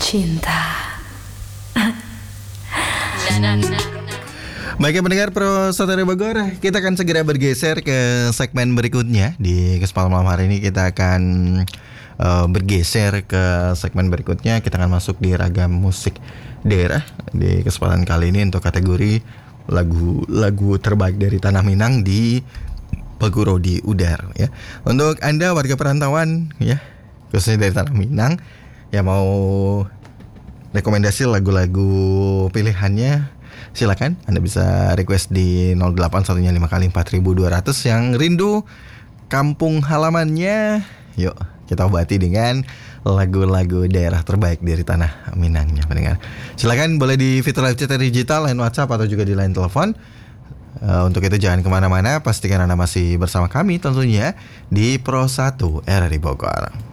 cinta. Baiknya pendengar Pro Saudara Bogor, kita akan segera bergeser ke segmen berikutnya. Di kesempatan malam hari ini kita akan bergeser ke segmen berikutnya. Kita akan masuk di ragam musik daerah. Di kesempatan kali ini untuk kategori lagu terbaik dari Tanah Minang di Paguro di Udar ya. Untuk Anda warga perantauan ya, khususnya dari Tanah Minang yang mau rekomendasi lagu-lagu pilihannya, silakan Anda bisa request di 08115 kali 4200 yang rindu kampung halamannya. Yuk kita obati dengan lagu-lagu daerah terbaik dari Tanah Minangnya pendengar. Silakan boleh di fitur live chat digital, line WhatsApp atau juga di line telepon. Untuk itu jangan kemana-mana, pastikan Anda masih bersama kami tentunya di Pro 1 RRI Bogor.